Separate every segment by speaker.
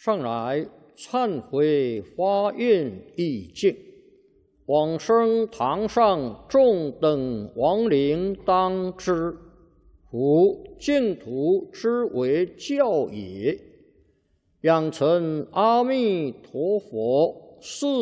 Speaker 1: 上来忏悔发愿意境，往生堂上众等亡灵当知，夫净土之为教也。养成阿弥陀佛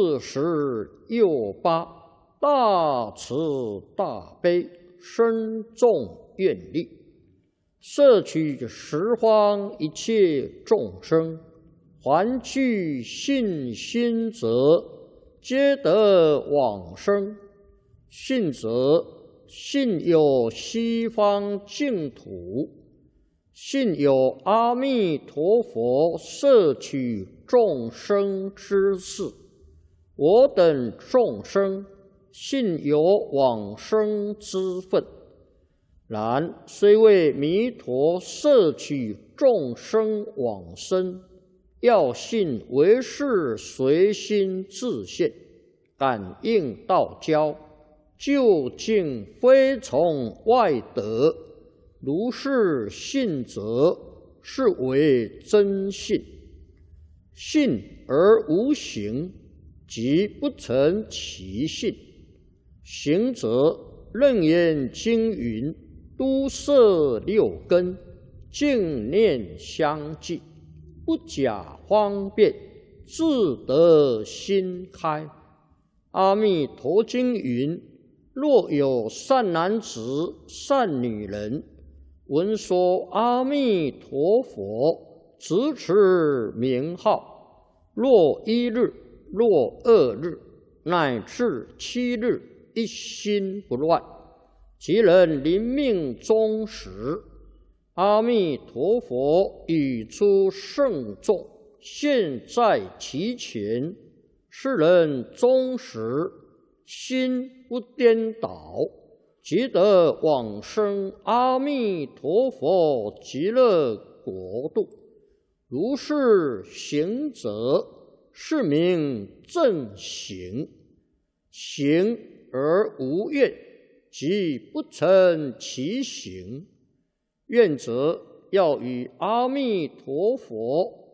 Speaker 1: 46大慈大悲深重愿力，摄取十方一切众生，还具信心者，皆得往生。信则信有西方净土，信有阿弥陀佛摄取众生之事。我等众生信有往生之分，然虽为弥陀摄取众生往生，要信唯是随心自现，感应道交，究竟非从外得。如是信则，是为真信。信而无行，即不成其信。行则楞严经云：都摄六根，净念相继，不假方便，自得心开。阿弥陀经云：若有善男子、善女人，闻说阿弥陀佛，直持名号，若1日，若2日，乃至7日，一心不乱，即能临命终时，阿弥陀佛语出圣众，现在其前，是人终时心不颠倒，即得往生阿弥陀佛极乐国度。如是行者，是名正行。行而无愿，即不成其行。愿则要与阿弥陀佛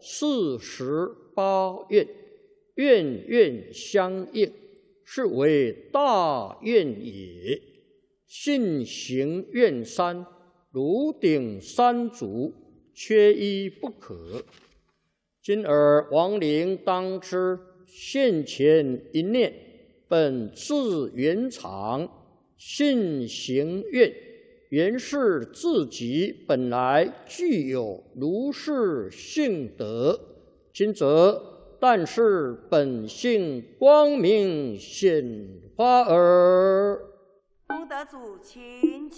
Speaker 1: 48愿，愿愿相应，是为大愿也。信行愿三，如顶三足，缺一不可。今尔亡灵当知，现前一念，本自圆常，信行愿，原是自己本来具有如是性德。今则但是本性光明显发耳。
Speaker 2: 功德主，请起。